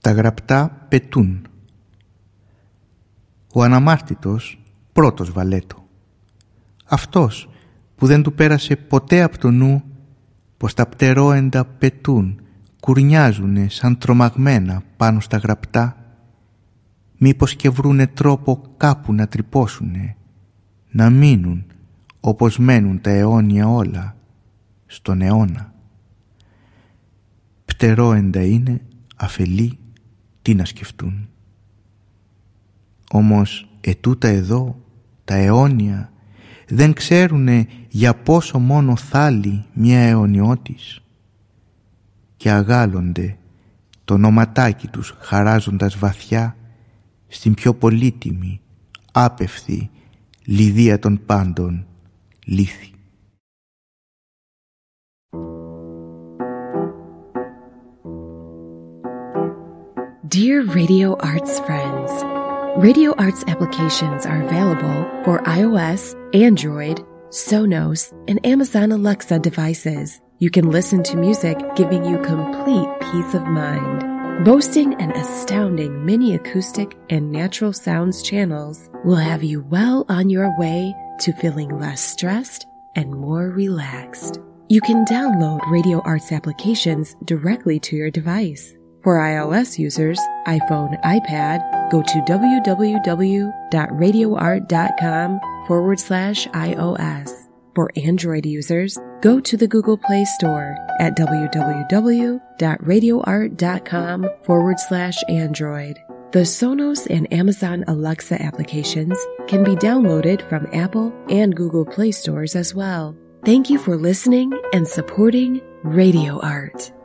Τα γραπτά πετούν. Ο αναμάρτητος πρώτος βαλέτο. Αυτός που δεν του πέρασε ποτέ από το νου πως τα πτερόεντα πετούν, κουρνιάζουνε σαν τρομαγμένα πάνω στα γραπτά, μήπως και βρούνε τρόπο κάπου να τρυπώσουνε, να μείνουν όπως μένουν τα αιώνια όλα στον αιώνα. Πτερόεντα είναι, αφελή, τι να σκεφτούν. Όμως ετούτα εδώ, τα αιώνια, δεν ξέρουνε για πόσο μόνο θάλει μια αιωνιώτης και αγάλλονται το ονοματάκι τους χαράζοντας βαθιά στην πιο πολύτιμη, άπευθη λιδία των πάντων λύθη. Dear Radio Arts friends, Radio Arts applications are available for iOS, Android, Sonos, and Amazon Alexa devices. You can listen to music giving you complete peace of mind. Boasting an astounding mini acoustic and natural sounds channels will have you well on your way to feeling less stressed and more relaxed. You can download Radio Arts applications directly to your device. For iOS users, iPhone, iPad, go to www.radioart.com/iOS. For Android users, go to the Google Play Store at www.radioart.com/Android. The Sonos and Amazon Alexa applications can be downloaded from Apple and Google Play stores as well. Thank you for listening and supporting Radio Art.